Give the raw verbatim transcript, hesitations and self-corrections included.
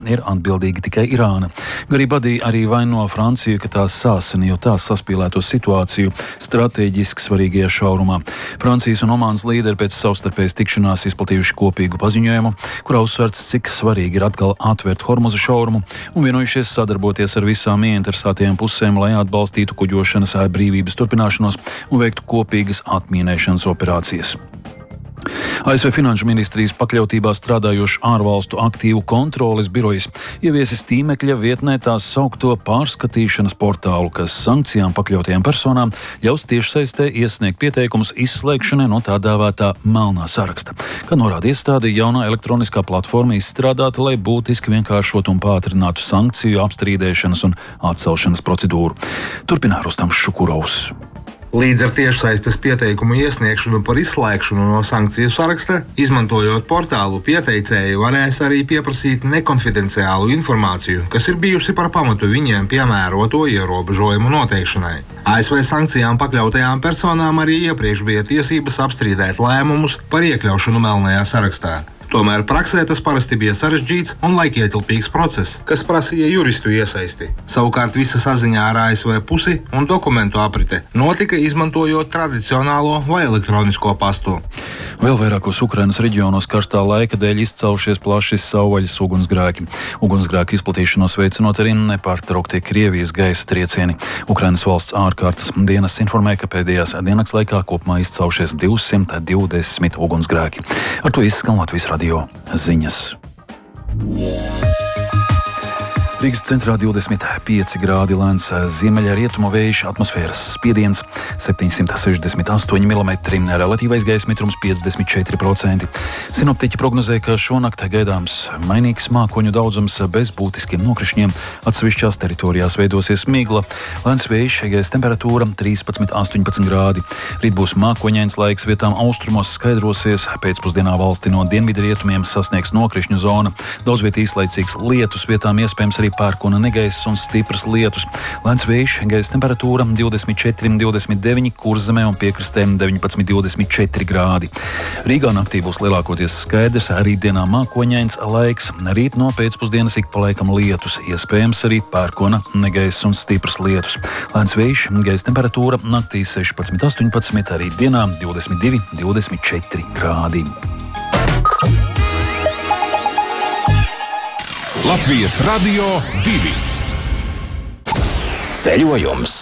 ir atbildīga tikai Irāna. Garibadī arī vaino Franciju, ka tās sāsina jau tās saspīlēto situāciju stratēģiski svarīgajā šaurumā. Francijas un Omānas līderi pēc savstarpējas tikšanās izplatījuši kopīgu paziņojumu, kurā uzsverts, cik svarīgi ir atkal atvērt Hormuza šaurumu un vienojušies sadarboties ar visām ieinteresētajām pusēm, lai atbalstītu kuģošanas brīvības turpināšanos un veiktu kopīgas atmīnēšanas operācijas. A S V Finanšu ministrijas pakļautībā strādājošs ārvalstu aktīvu kontroles birojs ieviesis tīmekļa vietnē tās saukto pārskatīšanas portālu, kas sankcijām pakļautajām personām ļaus tiešsaistē iesniegt pieteikumus izslēgšanai no tā dēvētā melnā saraksta. Kā norāda iestāde, jaunā elektroniskā platforma izstrādāta, lai būtiski vienkāršotu un pātrinātu sankciju apstrīdēšanas un atcelšanas procedūru. Turpinā Rustams Šukurovs. Līdz ar tiešsaistes pieteikumu iesniegšanu par izslēgšanu no sankciju saraksta, izmantojot portālu, pieteicēji varēs arī pieprasīt nekonfidenciālu informāciju, kas ir bijusi par pamatu viņiem piemēroto ierobežojumu noteikšanai. A S V sankcijām pakļautajām personām arī iepriekš bija tiesības apstrīdēt lēmumus par iekļaušanu melnajā sarakstā. Tomēr praksē tas parasti bija sarežģīts un laikietilpīgs process, kas prasīja juristu iesaisti. Savukārt visa saziņā ar A S V pusi un dokumentu aprite notika izmantojot tradicionālo vai elektronisko pastu. Vēl vairākos Ukrainas reģionos karstā laika dēļ izcaušies plaši savvaļas ugunsgrēki. Ugunsgrēku izplatīšanos veicinot arī nepārtrauktie Krievijas gaisa triecieni. Ukrainas valsts ārkārtas dienests informē, ka pēdējās diennakts laikā kopumā izcaušies divsimt divdesmit ugunsgrēki. Ar to izskan Latvijas radio ziņas. Rīgas centrā divdesmit pieci grādi, lēns ziemeļa rietumu vējš, atmosfēras spiediens septiņsimt sešdesmit astoņi milimetri, relatīvais gaisa mitrums piecdesmit četri procenti. Sinoptiķi prognozē, ka šonakt gaidāms mainīgs mākoņu daudzums bez būtiskiem nokrišņiem, atsevišķās teritorijās veidosies migla, lēns vējš, gaisa temperatūra trīspadsmit astoņpadsmit grādi. Rīt būs mākoņains laiks, vietām austrumos skaidrosies, pēcpusdienā valsti no dienvidu rietumiem sasniegs nokrišņu zona, daudz viet īslaicīgs lietus, vietām iespējams arī pērkona negaiss un stipras lietus. Lēns vējš, gaisa temperatūra divdesmit četri divdesmit deviņi, Kurzemē un piekrastē deviņpadsmit divdesmit četri grādi. Rīgā naktī būs lielākoties skaidrs, rītdienā mākoņains laiks, rīt no pēcpusdienas ik pa laikam lietus, iespējams arī pērkona negaiss un stipras lietus. Lēns vējš, gaisa temperatūra naktī sešpadsmit astoņpadsmit, rītdienā divdesmit divi divdesmit četri grādi. Latvijas radio divi. Ceļojums.